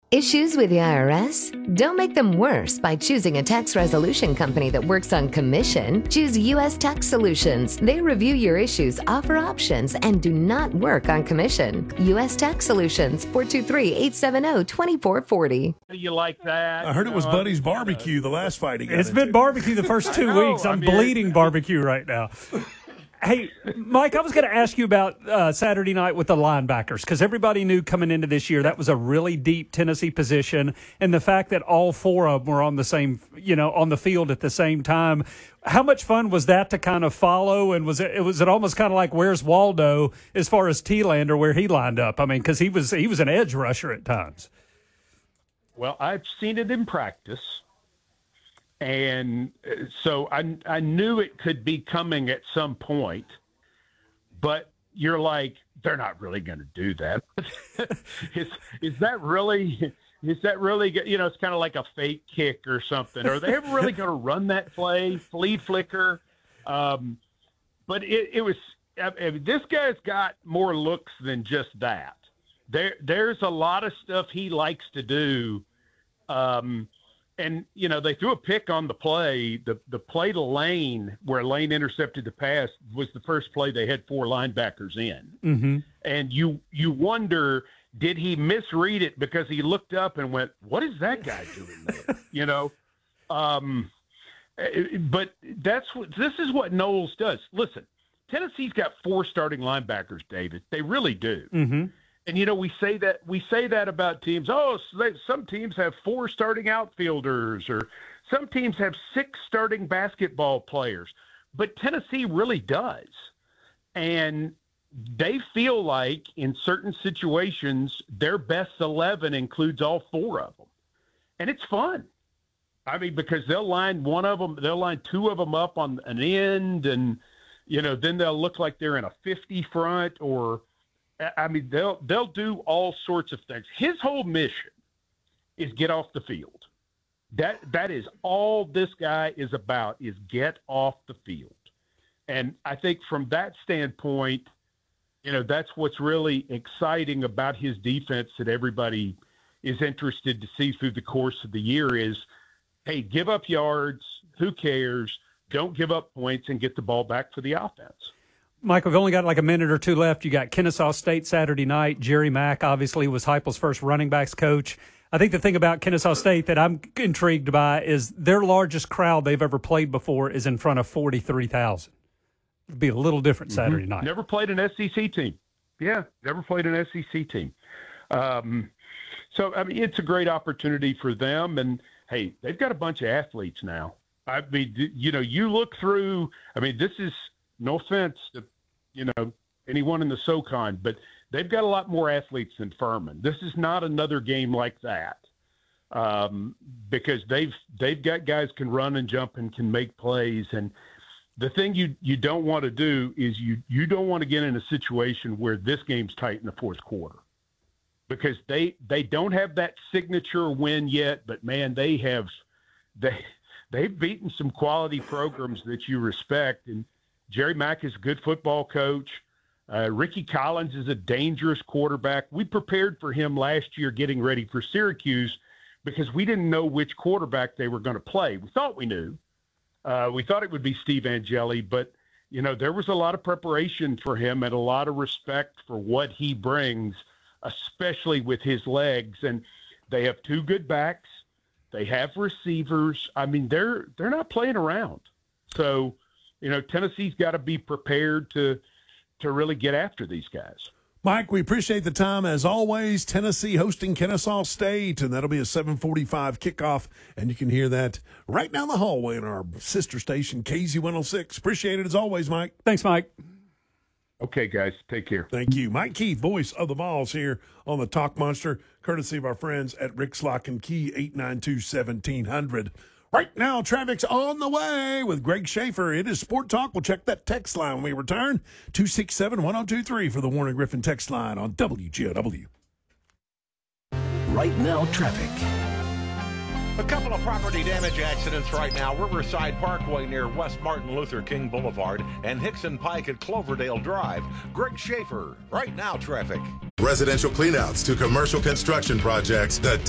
Issues with the IRS? Don't make them worse by choosing a tax resolution company that works on commission. Choose U.S. Tax Solutions. They review your issues, offer options, and do not work on commission. U.S. Tax Solutions, 423-870-2440. You like that? I heard it was Buddy's barbecue the last fight he got It's into. been barbecue the first 2 weeks. I'm bleeding barbecue right now. Hey, Mike, I was going to ask you about Saturday night with the linebackers, because everybody knew coming into this year that was a really deep Tennessee position, and the fact that all four of them were on the same, on the field at the same time. How much fun was that to kind of follow? And was it almost kind of like Where's Waldo as far as T-Lander, where he lined up? I mean, because he was an edge rusher at times. Well, I've seen it in practice. And so I knew it could be coming at some point, but you're like, they're not really going to do that. Is that really, it's kind of like a fake kick or something. Are they ever really going to run that play, flea flicker? But it was, this guy's got more looks than just that. There's a lot of stuff he likes to do. And, they threw a pick on the play. The play to Lane, where Lane intercepted the pass, was the first play they had four linebackers in. Mm-hmm. And you wonder, did he misread it because he looked up and went, what is that guy doing there? But this is what Knowles does. Listen, Tennessee's got four starting linebackers, David. They really do. Mm-hmm. And, we say that about teams. Oh, some teams have four starting outfielders, or some teams have six starting basketball players. But Tennessee really does. And they feel like in certain situations, their best 11 includes all four of them. And it's fun. I mean, because they'll line two of them up on an end, and, then they'll look like they're in a 50 front, or – I mean, they'll do all sorts of things. His whole mission is get off the field. That is all this guy is about, is get off the field. And I think from that standpoint, that's what's really exciting about his defense that everybody is interested to see through the course of the year is, hey, give up yards. Who cares? Don't give up points and get the ball back for the offense. Mike, we've only got like a minute or two left. You got Kennesaw State Saturday night. Jerry Mack obviously was Heupel's first running backs coach. I think the thing about Kennesaw State that I'm intrigued by is their largest crowd they've ever played before is in front of 43,000. It'd be a little different Saturday night. Never played an SEC team. Yeah, never played an SEC team. So, I mean, it's a great opportunity for them. And, hey, they've got a bunch of athletes now. I mean, you look through – I mean, this is – no offense to, anyone in the SoCon, but they've got a lot more athletes than Furman. This is not another game like that because they've got guys can run and jump and can make plays. And the thing you don't want to do is you don't want to get in a situation where this game's tight in the fourth quarter because they don't have that signature win yet, but man, they've beaten some quality programs that you respect. And Jerry Mack is a good football coach. Ricky Collins is a dangerous quarterback. We prepared for him last year getting ready for Syracuse because we didn't know which quarterback they were going to play. We thought we knew. We thought it would be Steve Angeli, but, there was a lot of preparation for him and a lot of respect for what he brings, especially with his legs. And they have two good backs. They have receivers. I mean, they're not playing around. So, Tennessee's got to be prepared to really get after these guys. Mike, we appreciate the time. As always, Tennessee hosting Kennesaw State, and that'll be a 7:45 kickoff, and you can hear that right down the hallway in our sister station, KZ106. Appreciate it as always, Mike. Thanks, Mike. Okay, guys. Take care. Thank you. Mike Keith, voice of the Vols here on the Talk Monster, courtesy of our friends at Rick's Lock and Key, 892-1700. Right now, traffic's on the way with Greg Schaefer. It is Sport Talk. We'll check that text line when we return. 267-1023 for the Warner Griffin text line on WGOW. Right now, traffic. A couple of property damage accidents right now. Riverside Parkway near West Martin Luther King Boulevard and Hickson Pike at Cloverdale Drive. Greg Schaefer, right now, traffic. Residential cleanouts to commercial construction projects. The